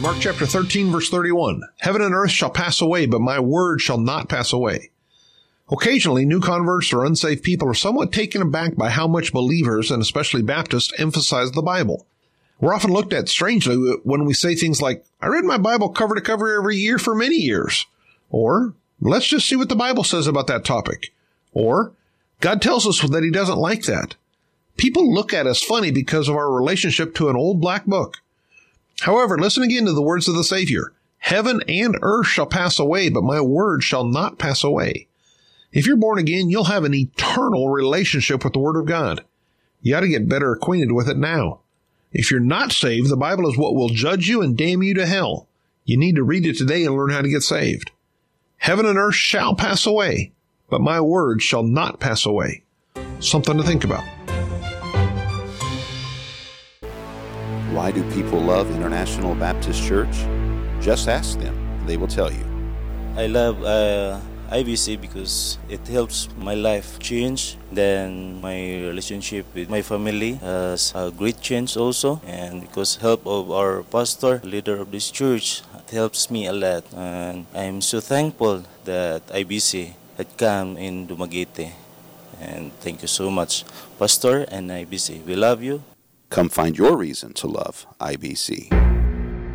Mark chapter 13, verse 31. Heaven and earth shall pass away, but my word shall not pass away. Occasionally, new converts or unsaved people are somewhat taken aback by how much believers, and especially Baptists, emphasize the Bible. We're often looked at strangely when we say things like, I read my Bible cover to cover every year for many years. Or, let's just see what the Bible says about that topic. Or, God tells us that He doesn't like that. People look at us funny because of our relationship to an old black book. However, listen again to the words of the Savior. Heaven and earth shall pass away, but my word shall not pass away. If you're born again, you'll have an eternal relationship with the Word of God. You ought to get better acquainted with it now. If you're not saved, the Bible is what will judge you and damn you to hell. You need to read it today and learn how to get saved. Heaven and earth shall pass away, but my word shall not pass away. Something to think about. Why do people love International Baptist Church? Just ask them. They will tell you. I love IBC because it helps my life change. Then my relationship with my family has a great change also. And because help of our pastor, leader of this church, it helps me a lot. And I'm so thankful that IBC had come in Dumaguete. And thank you so much, Pastor and IBC. We love you. Come find your reason to love IBC.